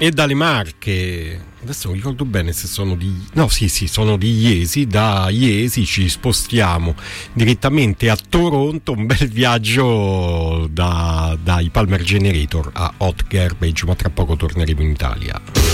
e dalle Marche. Adesso non ricordo bene se sono sono di Iesi. Da Iesi ci spostiamo direttamente a Toronto, un bel viaggio dai Palmer Generator a Hot Garbage, ma tra poco torneremo in Italia.